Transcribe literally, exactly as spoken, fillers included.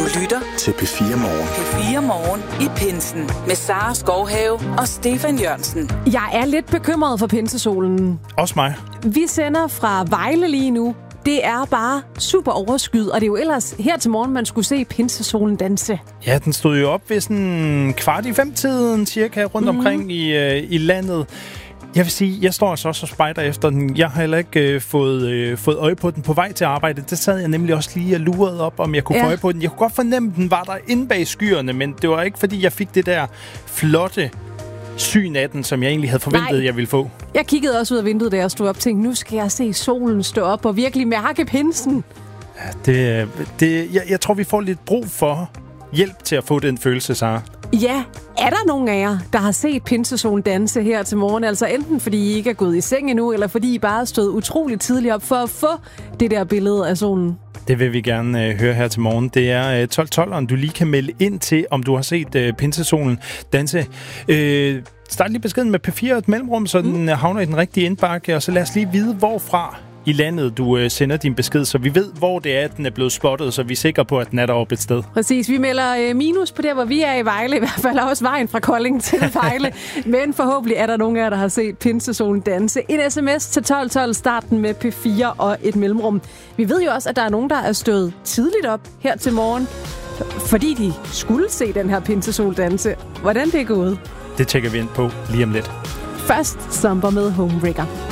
Du lytter til P fire Morgen. P fire Morgen i pinsen med Sara Skovhave og Stefan Jørgensen. Jeg er lidt bekymret for pinsesolen. Også mig. Vi sender fra Vejle lige nu. Det er bare super overskyet, og det er jo ellers her til morgen, man skulle se pinsesolen danse. Ja, den stod jo op ved sådan kvart i fem-tiden cirka rundt mm. omkring i, øh, i landet. Jeg vil sige, jeg står altså også og spejder efter den. Jeg har heller ikke øh, fået, øh, fået øje på den på vej til arbejde. Det sad jeg nemlig også lige og lurede op, om jeg kunne ja. få øje på den. Jeg kunne godt fornemme, at den var der inde bag skyerne, men det var ikke, fordi jeg fik det der flotte syn af den, som jeg egentlig havde forventet, Nej. jeg ville få. Jeg kiggede også ud af vinduet, da jeg stod op og tænkte, nu skal jeg se solen stå op og virkelig mærke pinsen. Ja, det, det, jeg, jeg tror, vi får lidt brug for hjælp til at få den følelse, Sara. Ja, er der nogen af jer, der har set pinsesolen danse her til morgen? Altså enten fordi I ikke er gået i seng endnu, eller fordi I bare stod utroligt tidligt op for at få det der billede af solen? Det vil vi gerne øh, høre her til morgen. Det er øh, tolv tolv, du lige kan melde ind til, om du har set øh, pinsesolen danse. Øh, start lige beskeden med P fire et mellemrum, så mm. den havner i den rigtige indbakke, og så lad os lige vide, hvorfra i landet du øh, sender din besked, så vi ved, hvor det er, at den er blevet spottet, så vi er sikre på, at den er deroppe et sted. Præcis. Vi melder øh, minus på der, hvor vi er i Vejle. I hvert fald også vejen fra Kolding til Vejle. Men forhåbentlig er der nogen af jer, der har set pinsesolen danse. En sms til tolv tolv, starten med P fire og et mellemrum. Vi ved jo også, at der er nogen, der er stået tidligt op her til morgen, fordi de skulle se den her pinsesol danse. Hvordan det er gået? Det tjekker vi ind på lige om lidt. Først Zomber med Homewrecker.